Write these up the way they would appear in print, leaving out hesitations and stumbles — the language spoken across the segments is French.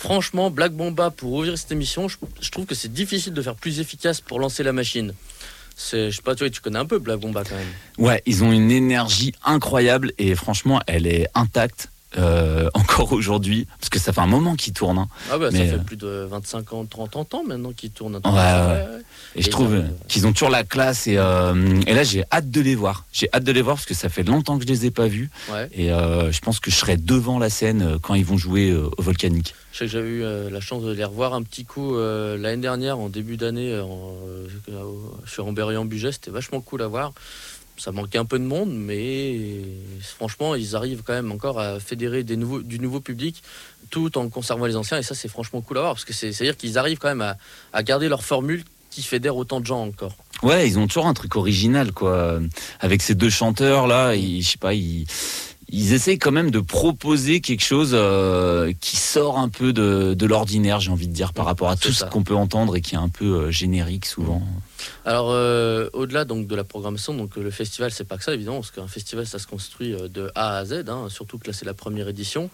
franchement, Black Bomba, pour ouvrir cette émission, je trouve que c'est difficile de faire plus efficace pour lancer la machine. Je sais pas, tu connais un peu Black Bomba quand même. Ouais, ils ont une énergie incroyable et franchement, elle est intacte. Encore aujourd'hui, parce que ça fait un moment qu'ils tournent. Hein. Ah bah, ça fait plus de 25 ans, 30 ans maintenant qu'ils tournent. Ouais. Et je trouve qu'ils ont toujours la classe et là j'ai hâte de les voir. J'ai hâte de les voir parce que ça fait longtemps que je les ai pas vus. Ouais. Et je pense que je serai devant la scène quand ils vont jouer au Volcanique. Je sais que j'avais eu la chance de les revoir un petit coup l'année dernière, en début d'année, sur Amberieu-en-Bugey. C'était vachement cool à voir. Ça manquait un peu de monde, mais franchement, ils arrivent quand même encore à fédérer du nouveau public tout en conservant les anciens. Et ça, c'est franchement cool à voir parce que c'est-à-dire qu'ils arrivent quand même à garder leur formule qui fédère autant de gens encore. Ouais, ils ont toujours un truc original, quoi. Avec ces deux chanteurs-là, je sais pas, ils essayent quand même de proposer quelque chose qui sort un peu de l'ordinaire, j'ai envie de dire, par rapport à tout ce qu'on peut entendre et qui est un peu générique souvent. Alors, au-delà donc de la programmation, donc le festival, c'est pas que ça évidemment, parce qu'un festival, ça se construit de A à Z, hein, surtout que là c'est la première édition.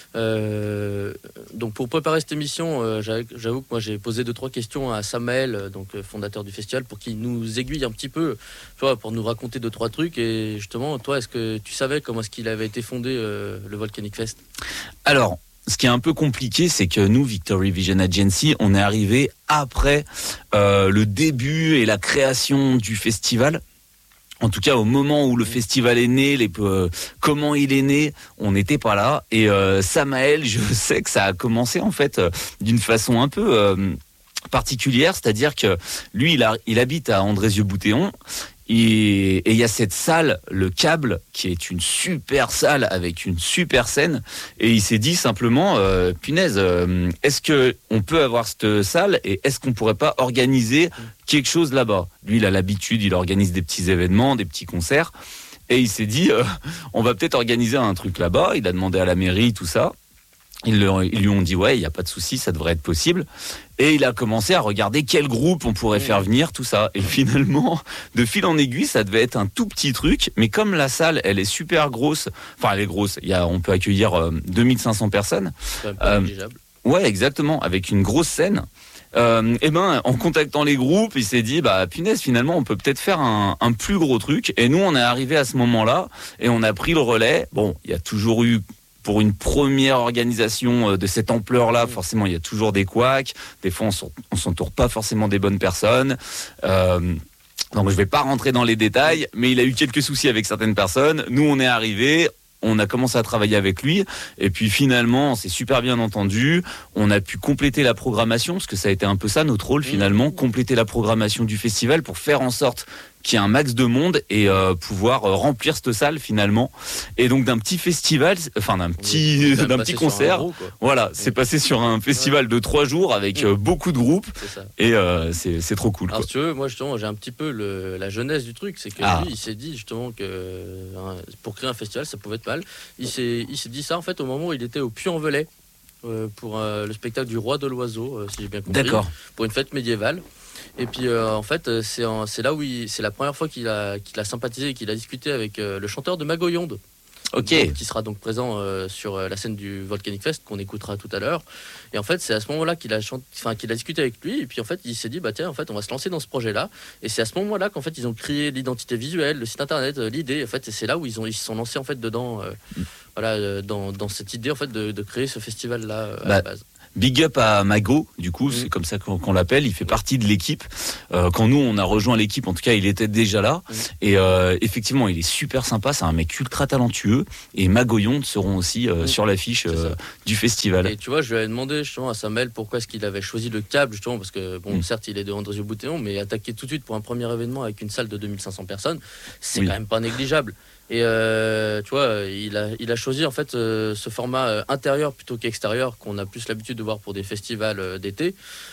Donc pour préparer cette émission, j'avoue que moi j'ai posé 2-3 questions à Samael, donc fondateur du festival, pour qu'il nous aiguille un petit peu, tu vois, pour nous raconter 2-3 trucs. Et justement, toi, est-ce que tu savais comment est-ce qu'il avait été fondé le Volcanic Fest? Alors, ce qui est un peu compliqué, c'est que nous, Victory Vision Agency, on est arrivé après le début et la création du festival. En tout cas, au moment où le festival est né, comment il est né, on n'était pas là. Et Samael, je sais que ça a commencé en fait d'une façon un peu particulière, c'est-à-dire que lui, il habite à Andrézieux-Boutéon. Et il y a cette salle, le Câble, qui est une super salle avec une super scène. Et il s'est dit simplement, punaise, est-ce qu'on peut avoir cette salle et est-ce qu'on pourrait pas organiser quelque chose là-bas? Lui, il a l'habitude, il organise des petits événements, des petits concerts. Et il s'est dit, on va peut-être organiser un truc là-bas. Il a demandé à la mairie, tout ça. Ils lui ont dit, ouais, il n'y a pas de souci, ça devrait être possible. Et il a commencé à regarder quel groupe on pourrait faire venir, tout ça. Et finalement, de fil en aiguille, ça devait être un tout petit truc. Mais comme la salle, elle est super grosse, enfin, elle est grosse, on peut accueillir 2500 personnes. C'est pas négligeable. Ouais, exactement, avec une grosse scène. En contactant les groupes, il s'est dit, punaise, finalement, on peut peut-être faire un plus gros truc. Et nous, on est arrivé à ce moment-là et on a pris le relais. Bon, il y a toujours eu, pour une première organisation de cette ampleur-là, forcément, il y a toujours des couacs. Des fois, on s'entoure pas forcément des bonnes personnes. Donc, je vais pas rentrer dans les détails, mais il a eu quelques soucis avec certaines personnes. Nous, on est arrivés. On a commencé à travailler avec lui et puis finalement on s'est super bien entendu, on a pu compléter la programmation parce que ça a été un peu ça notre rôle finalement, compléter la programmation du festival pour faire en sorte qu'il y ait un max de monde et pouvoir remplir cette salle finalement. Et donc d'un petit festival, enfin d'un petit concert, voilà, c'est passé sur un festival de 3 jours avec beaucoup de groupes et c'est trop cool. Alors quoi. si tu veux, moi justement j'ai un petit peu la jeunesse du truc, c'est que lui il s'est dit justement que pour créer un festival ça pouvait être mal. Il s'est dit ça en fait au moment où il était au Puy-en-Velay pour le spectacle du Roi de l'Oiseau, si j'ai bien compris. D'accord. Pour une fête médiévale. Et puis en fait c'est là où c'est la première fois qu'il a sympathisé et qu'il a discuté avec le chanteur de Magoyonde. Okay. Qui sera donc présent sur la scène du Volcanic Fest qu'on écoutera tout à l'heure. Et en fait c'est à ce moment-là qu'il a discuté avec lui et puis en fait il s'est dit tiens en fait on va se lancer dans ce projet-là. Et c'est à ce moment-là qu'en fait ils ont créé l'identité visuelle, le site internet, l'idée en fait, et c'est là où ils se sont lancés en fait dedans dans cette idée en fait de créer ce festival-là à la base. Big up à Mago, du coup, c'est comme ça qu'on l'appelle. Il fait partie de l'équipe. Quand nous, on a rejoint l'équipe, en tout cas, il était déjà là. Et effectivement, il est super sympa. C'est un mec ultra talentueux. Et Magoyonde seront aussi sur l'affiche du festival. Et tu vois, je lui avais demandé justement à Samuel pourquoi est-ce qu'il avait choisi le Câble, justement, parce que, certes, il est de Andrézieux-Boutéon, mais attaquer tout de suite pour un premier événement avec une salle de 2500 personnes, c'est quand même pas négligeable. Et tu vois, il a choisi en fait ce format intérieur plutôt qu'extérieur qu'on a plus l'habitude de voir pour des festivals d'été.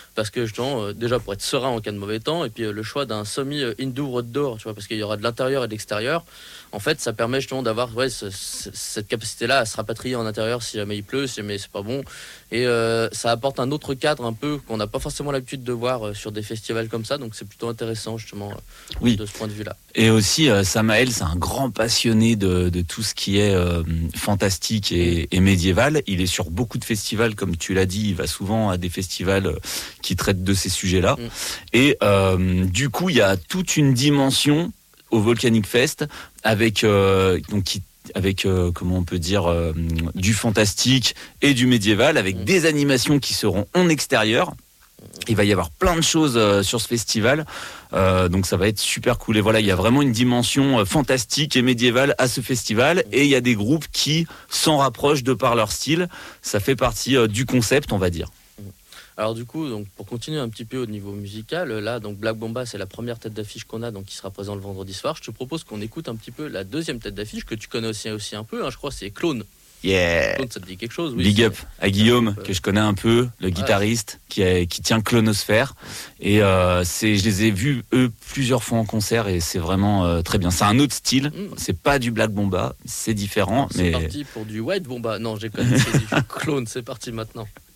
parce que justement, déjà pour être serein en cas de mauvais temps, et puis le choix d'un semi-indoor outdoor, tu vois, parce qu'il y aura de l'intérieur et de l'extérieur. En fait, ça permet justement d'avoir cette capacité-là à se rapatrier en intérieur si jamais il pleut, si jamais c'est pas bon. Et ça apporte un autre cadre un peu qu'on n'a pas forcément l'habitude de voir sur des festivals comme ça. Donc c'est plutôt intéressant justement de ce point de vue-là. Et aussi, Samael, c'est un grand passionné de tout ce qui est fantastique et médiéval. Il est sur beaucoup de festivals, comme tu l'as dit. Il va souvent à des festivals qui traitent de ces sujets-là. Et du coup, il y a toute une dimension au Volcanic Fest avec comment on peut dire du fantastique et du médiéval, avec des animations qui seront en extérieur. Il va y avoir plein de choses sur ce festival, donc ça va être super cool. Et voilà, il y a vraiment une dimension fantastique et médiévale à ce festival, et il y a des groupes qui s'en rapprochent de par leur style. Ça fait partie du concept, on va dire. Alors du coup, donc, pour continuer un petit peu au niveau musical, là, donc Black Bomba, c'est la première tête d'affiche qu'on a, donc qui sera présente le vendredi soir. Je te propose qu'on écoute un petit peu la deuxième tête d'affiche que tu connais aussi un peu, hein, je crois, c'est Clone. Yeah. Clone, ça te dit quelque chose? Oui, Big up à Guillaume, que je connais un peu, le guitariste qui tient Clonosphère. Et je les ai vus eux plusieurs fois en concert, et c'est vraiment très bien. C'est un autre style, c'est pas du Black Bomba, c'est différent. C'est parti pour du White Bomba. Non, j'ai connu, c'est du Clone, c'est parti maintenant.